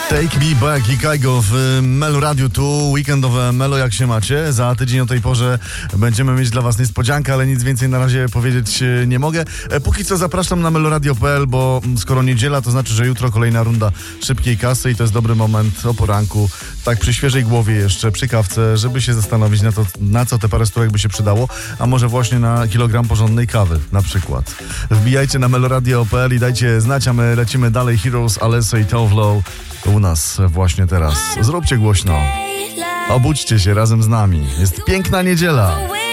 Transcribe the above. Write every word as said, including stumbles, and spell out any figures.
Take Me Back i Kaigo w Melo Radio, tu weekendowe Melo, jak się macie? Za tydzień o tej porze będziemy mieć dla was niespodziankę, ale nic więcej na razie powiedzieć nie mogę. Póki co zapraszam na meloradio kropka p l, bo skoro niedziela, to znaczy, że jutro kolejna runda szybkiej kasy i to jest dobry moment o poranku, tak przy świeżej głowie jeszcze, przy kawce, żeby się zastanowić na to, na co te parę stówek by się przydało, a może właśnie na kilogram porządnej kawy na przykład. Wbijajcie na meloradio kropka p l i dajcie znać, a my lecimy dalej. Heroes, Alessa i Tovlo u nas właśnie teraz. Zróbcie głośno. Obudźcie się razem z nami. Jest piękna niedziela.